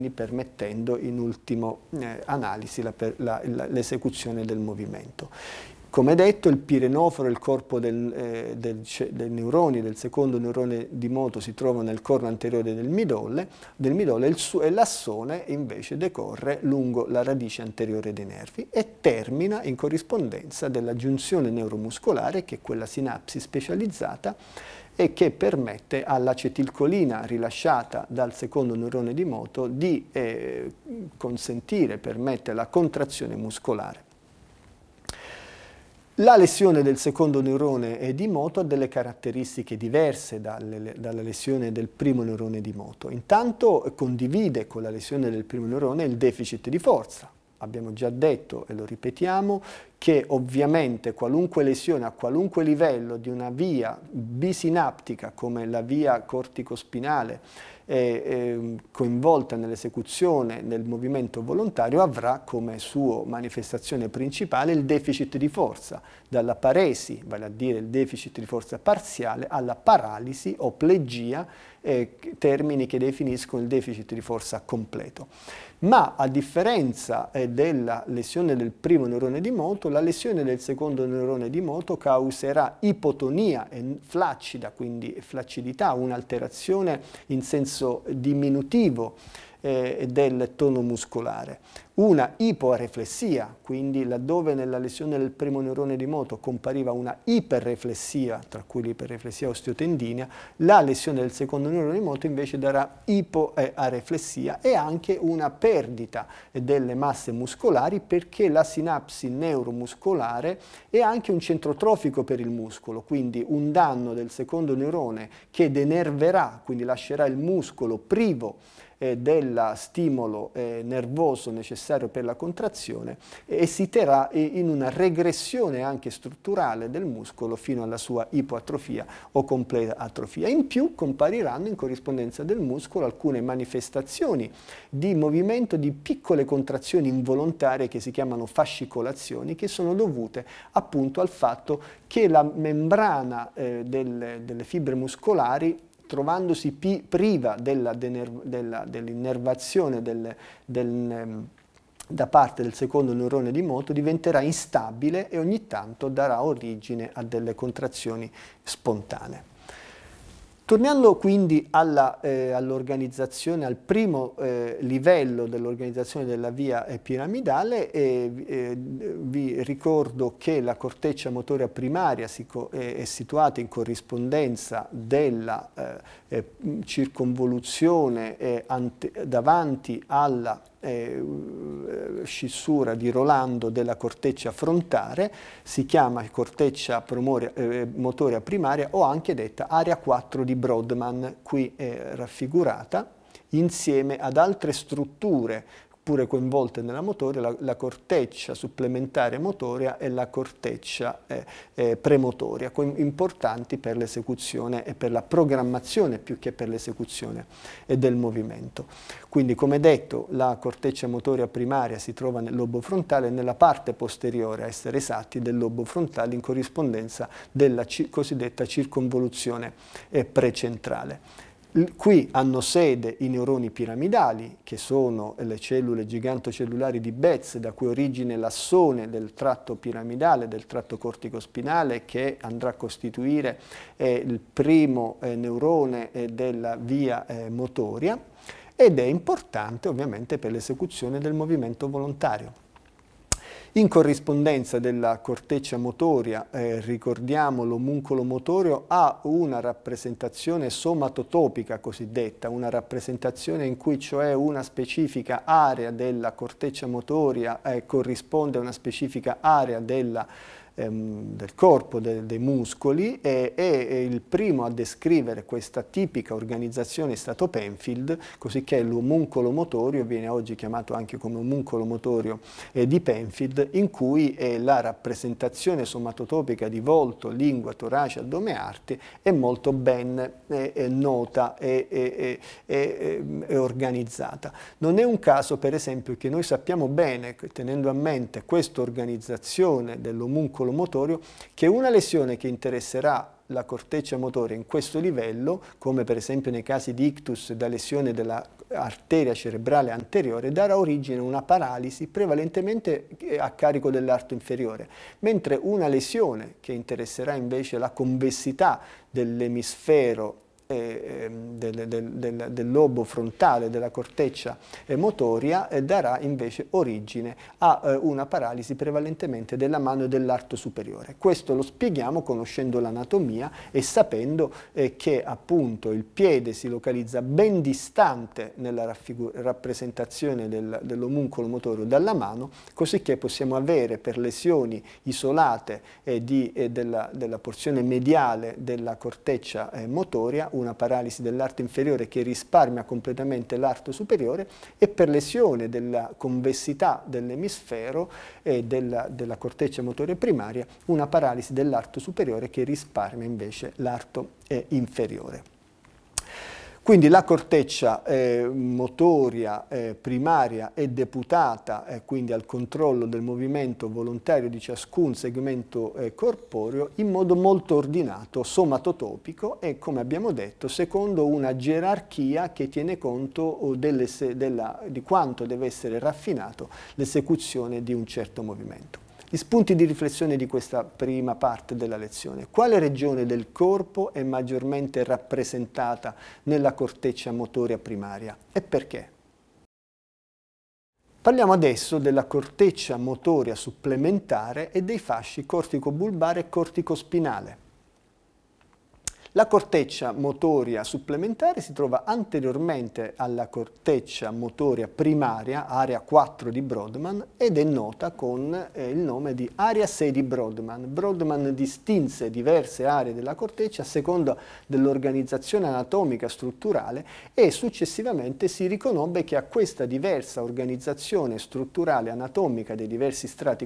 permettendo in ultima analisi l'esecuzione del movimento. Come detto, il pirenoforo e il corpo dei neuroni, del secondo neurone di moto, si trova nel corno anteriore del midollo e l'assone invece decorre lungo la radice anteriore dei nervi e termina in corrispondenza della giunzione neuromuscolare, che è quella sinapsi specializzata e che permette all'acetilcolina rilasciata dal secondo neurone di moto di permette la contrazione muscolare. La lesione del secondo neurone di moto ha delle caratteristiche diverse dalla lesione del primo neurone di moto. Intanto condivide con la lesione del primo neurone il deficit di forza. Abbiamo già detto, e lo ripetiamo, che ovviamente qualunque lesione a qualunque livello di una via bisinaptica come la via corticospinale coinvolta nell'esecuzione del movimento volontario avrà come sua manifestazione principale il deficit di forza, dalla paresi, vale a dire il deficit di forza parziale, alla paralisi o plegia, termini che definiscono il deficit di forza completo. Ma a differenza della lesione del primo neurone di moto, la lesione del secondo neurone di moto causerà ipotonia e flaccida, quindi flaccidità, un'alterazione in senso diminutivo del tono muscolare. Una ipoareflessia, quindi laddove nella lesione del primo neurone di moto compariva una iperreflessia, tra cui l'iperreflessia osteotendinea, la lesione del secondo neurone di moto invece darà ipoareflessia e anche una perdita delle masse muscolari, perché la sinapsi neuromuscolare è anche un centro trofico per il muscolo, quindi un danno del secondo neurone che denerverà, quindi lascerà il muscolo privo del stimolo nervoso necessario per la contrazione e si terrà in una regressione anche strutturale del muscolo fino alla sua ipoatrofia o completa atrofia. In più compariranno in corrispondenza del muscolo alcune manifestazioni di movimento di piccole contrazioni involontarie che si chiamano fascicolazioni, che sono dovute appunto al fatto che la membrana delle fibre muscolari, trovandosi priva dell'innervazione da parte del secondo neurone di moto, diventerà instabile e ogni tanto darà origine a delle contrazioni spontanee. Tornando quindi all'organizzazione, al primo livello dell'organizzazione della via piramidale, vi ricordo che la corteccia motoria primaria è situata in corrispondenza della circonvoluzione davanti alla scissura di Rolando della corteccia frontale, si chiama corteccia motoria primaria o anche detta area 4 di Brodmann, qui raffigurata, insieme ad altre strutture pure coinvolte nella motoria, la corteccia supplementare motoria e la corteccia premotoria, importanti per l'esecuzione e per la programmazione più che per l'esecuzione del movimento. Quindi, come detto, la corteccia motoria primaria si trova nel lobo frontale, nella parte posteriore, a essere esatti, del lobo frontale, in corrispondenza della cosiddetta circonvoluzione precentrale. Qui hanno sede i neuroni piramidali, che sono le cellule gigantocellulari di Betz, da cui origina l'assone del tratto piramidale, del tratto corticospinale, che andrà a costituire il primo neurone della via motoria, ed è importante ovviamente per l'esecuzione del movimento volontario. In corrispondenza della corteccia motoria, ricordiamo, l'omuncolo motorio ha una rappresentazione somatotopica cosiddetta, una rappresentazione in cui cioè una specifica area della corteccia motoria corrisponde a una specifica area del corpo, dei muscoli, e il primo a descrivere questa tipica organizzazione è stato Penfield, cosicché l'omuncolo motorio viene oggi chiamato anche come omuncolo motorio di Penfield, in cui la rappresentazione somatotopica di volto, lingua, torace, addome, arti è molto ben nota e organizzata. Non è un caso, per esempio, che noi sappiamo bene, tenendo a mente questa organizzazione dell'omuncolo motorio, che una lesione che interesserà la corteccia motoria in questo livello, come per esempio nei casi di ictus da lesione della arteria cerebrale anteriore, darà origine a una paralisi prevalentemente a carico dell'arto inferiore, mentre una lesione che interesserà invece la convessità dell'emisfero del lobo frontale della corteccia motoria darà invece origine a una paralisi prevalentemente della mano e dell'arto superiore. Questo lo spieghiamo conoscendo l'anatomia e sapendo che appunto il piede si localizza ben distante nella rappresentazione dell'omuncolo motorio dalla mano, così che possiamo avere per lesioni isolate della porzione mediale della corteccia motoria una paralisi dell'arto inferiore che risparmia completamente l'arto superiore, e per lesione della convessità dell'emisfero e della corteccia motoria primaria una paralisi dell'arto superiore che risparmia invece l'arto inferiore. Quindi la corteccia motoria primaria è deputata quindi al controllo del movimento volontario di ciascun segmento corporeo in modo molto ordinato, somatotopico e, come abbiamo detto, secondo una gerarchia che tiene conto di quanto deve essere raffinato l'esecuzione di un certo movimento. Gli spunti di riflessione di questa prima parte della lezione. Quale regione del corpo è maggiormente rappresentata nella corteccia motoria primaria e perché? Parliamo adesso della corteccia motoria supplementare e dei fasci corticobulbare e corticospinale. La corteccia motoria supplementare si trova anteriormente alla corteccia motoria primaria, area 4 di Brodmann, ed è nota con il nome di area 6 di Brodmann. Brodmann distinse diverse aree della corteccia a seconda dell'organizzazione anatomica strutturale e successivamente si riconobbe che a questa diversa organizzazione strutturale anatomica dei diversi strati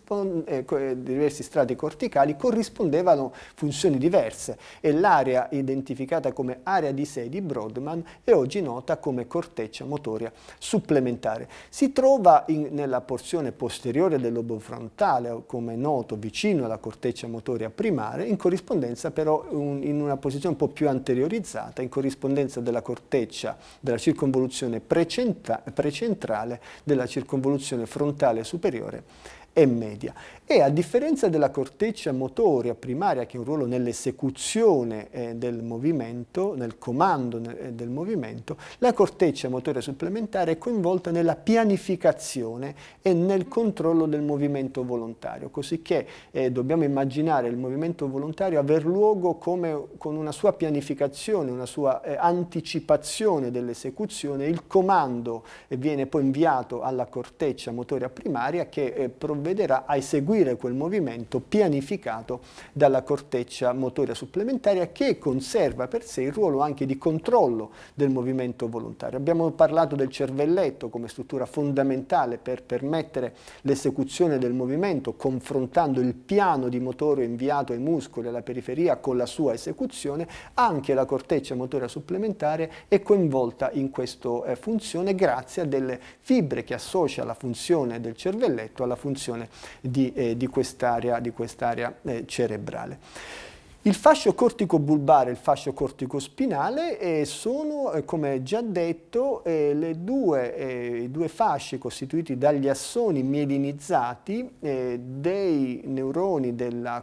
corticali corrispondevano funzioni diverse e l'area identificata come area di 6 di Brodmann è oggi nota come corteccia motoria supplementare. Si trova nella porzione posteriore del lobo frontale, come è noto, vicino alla corteccia motoria primaria, in corrispondenza però in una posizione un po' più anteriorizzata, in corrispondenza della corteccia della circonvoluzione precentrale della circonvoluzione frontale superiore e media. E a differenza della corteccia motoria primaria, che ha un ruolo nell'esecuzione del movimento, nel comando del movimento, la corteccia motoria supplementare è coinvolta nella pianificazione e nel controllo del movimento volontario, così che dobbiamo immaginare il movimento volontario aver luogo come con una sua pianificazione, una sua anticipazione dell'esecuzione. Il comando viene poi inviato alla corteccia motoria primaria che provvederà a eseguire quel movimento pianificato dalla corteccia motoria supplementaria, che conserva per sé il ruolo anche di controllo del movimento volontario. Abbiamo parlato del cervelletto come struttura fondamentale per permettere l'esecuzione del movimento, confrontando il piano di motore inviato ai muscoli alla periferia con la sua esecuzione. Anche la corteccia motoria supplementare è coinvolta in questa funzione grazie a delle fibre che associa la funzione del cervelletto alla funzione di quest'area cerebrale. Il fascio corticobulbare e il fascio corticospinale sono, come già detto, i due fasci costituiti dagli assoni mielinizzati dei neuroni,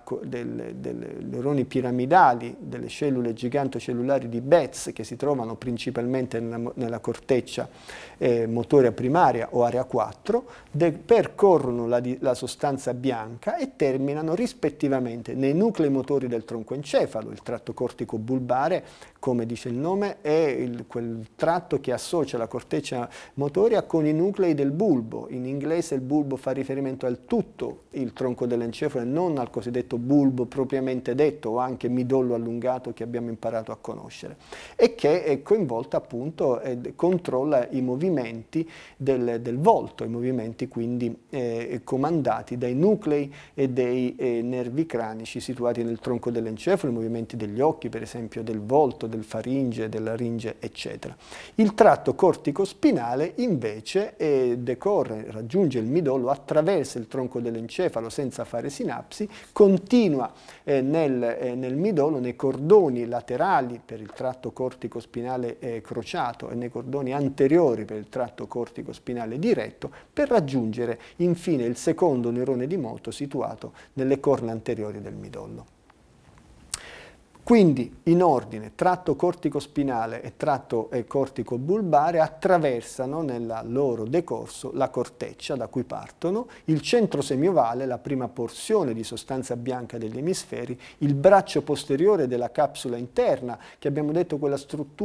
neuroni piramidali delle cellule gigantocellulari di Betz, che si trovano principalmente nella corteccia motoria primaria o area 4, percorrono la sostanza bianca e terminano rispettivamente nei nuclei motori del tronco encefalo. Il tratto corticobulbare, come dice il nome, è quel tratto che associa la corteccia motoria con i nuclei del bulbo. In inglese il bulbo fa riferimento al tutto il tronco dell'encefalo e non al cosiddetto bulbo propriamente detto, o anche midollo allungato che abbiamo imparato a conoscere, e che è coinvolta appunto e controlla i movimenti del volto, i movimenti quindi comandati dai nuclei e dei nervi cranici situati nel tronco dell'encefalo. dell'encefalo, i movimenti degli occhi, per esempio del volto, del faringe, della laringe, eccetera. Il tratto cortico-spinale invece decorre, raggiunge il midollo, attraversa il tronco dell'encefalo senza fare sinapsi, continua nel midollo, nei cordoni laterali per il tratto cortico-spinale crociato e nei cordoni anteriori per il tratto cortico-spinale diretto, per raggiungere infine il secondo neurone di moto situato nelle corna anteriori del midollo. Quindi, in ordine, tratto cortico-spinale e tratto cortico-bulbare attraversano nel loro decorso la corteccia da cui partono, il centro semiovale, la prima porzione di sostanza bianca degli emisferi, il braccio posteriore della capsula interna, che abbiamo detto quella struttura